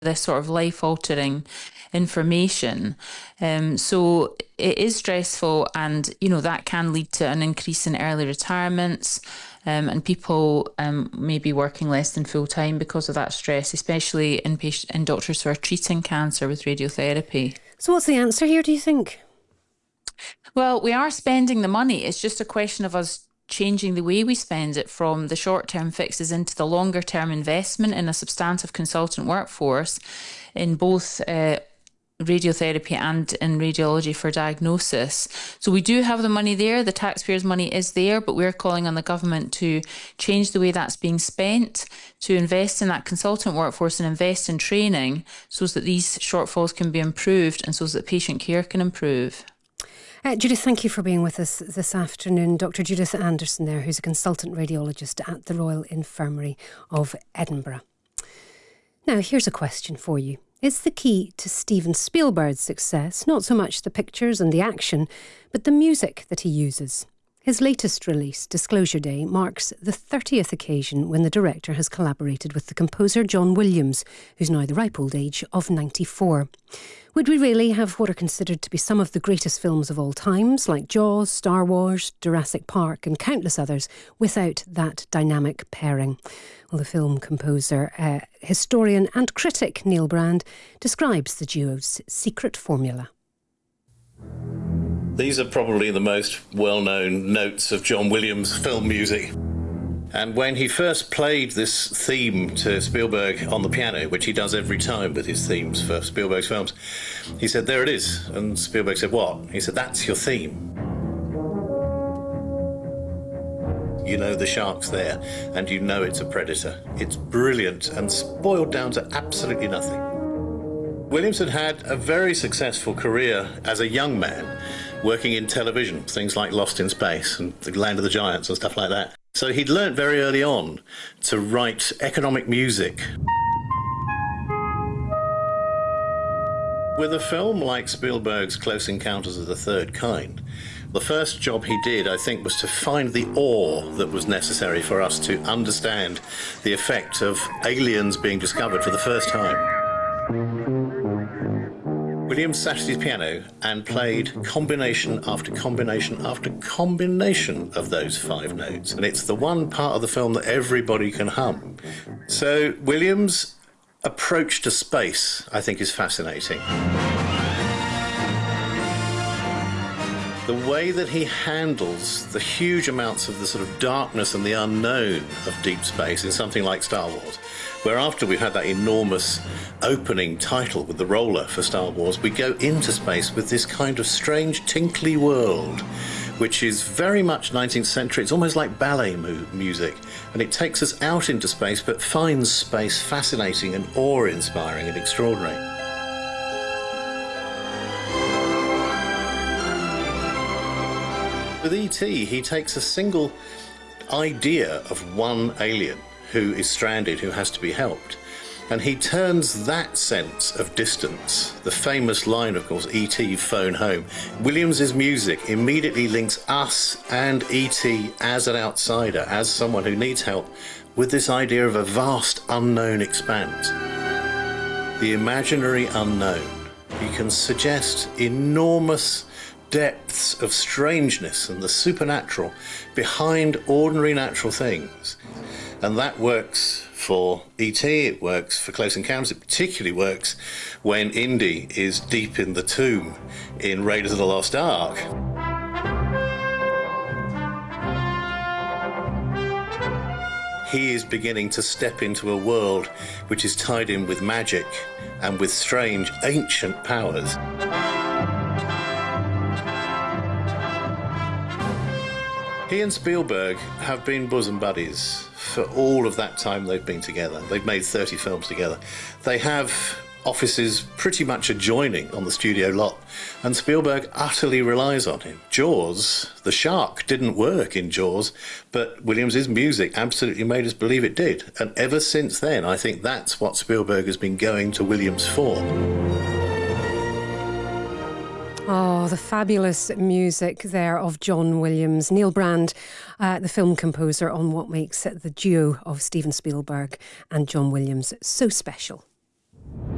this sort of life-altering information. So it is stressful, and that can lead to an increase in early retirements, and people may be working less than full time because of that stress, especially in doctors who are treating cancer with radiotherapy. So what's the answer here, do you think? Well, we are spending the money. It's just a question of us changing the way we spend it from the short-term fixes into the longer-term investment in a substantive consultant workforce in both radiotherapy and in radiology for diagnosis. So we do have the money there, the taxpayers' money is there, but we're calling on the government to change the way that's being spent, to invest in that consultant workforce and invest in training so that these shortfalls can be improved and so that patient care can improve. Judith, thank you for being with us this afternoon. Dr. Judith Anderson there, who's a consultant radiologist at the Royal Infirmary of Edinburgh. Now, here's a question for you. Is the key to Steven Spielberg's success not so much the pictures and the action, but the music that he uses? His latest release, Disclosure Day, marks the 30th occasion when the director has collaborated with the composer John Williams, who's now the ripe old age of 94. Would we really have what are considered to be some of the greatest films of all times, like Jaws, Star Wars, Jurassic Park and countless others, without that dynamic pairing? Well, the film composer, historian and critic Neil Brand describes the duo's secret formula. These are probably the most well-known notes of John Williams' film music. And when he first played this theme to Spielberg on the piano, which he does every time with his themes for Spielberg's films, he said, "There it is." And Spielberg said, "What?" He said, "That's your theme. You know the shark's there, and you know it's a predator." It's brilliant and boiled down to absolutely nothing. Williams had a very successful career as a young man, working in television, things like Lost in Space and The Land of the Giants and stuff like that. So he'd learnt very early on to write economic music. With a film like Spielberg's Close Encounters of the Third Kind, the first job he did, I think, was to find the awe that was necessary for us to understand the effect of aliens being discovered for the first time. Williams sat at his piano and played combination after combination after combination of those 5 notes. And it's the one part of the film that everybody can hum. So Williams' approach to space, I think, is fascinating. The way that he handles the huge amounts of the sort of darkness and the unknown of deep space in something like Star Wars, where after we've had that enormous opening title with the roller for Star Wars, we go into space with this kind of strange tinkly world, which is very much 19th century. It's almost like ballet music, and it takes us out into space, but finds space fascinating and awe-inspiring and extraordinary. With E.T., he takes a single idea of one alien who is stranded, who has to be helped, and he turns that sense of distance, the famous line, of course, E.T. phone home. Williams's music immediately links us and E.T. as an outsider, as someone who needs help, with this idea of a vast unknown expanse. The imaginary unknown. He can suggest enormous depths of strangeness and the supernatural behind ordinary natural things. And that works for E.T., it works for Close Encounters, it particularly works when Indy is deep in the tomb in Raiders of the Lost Ark. He is beginning to step into a world which is tied in with magic and with strange ancient powers. He and Spielberg have been bosom buddies for all of that time they've been together. They've made 30 films together. They have offices pretty much adjoining on the studio lot, and Spielberg utterly relies on him. Jaws, the shark didn't work in Jaws, but Williams' music absolutely made us believe it did. And ever since then, I think that's what Spielberg has been going to Williams for. Oh, the fabulous music there of John Williams. Neil Brand, the film composer, on what makes the duo of Steven Spielberg and John Williams so special.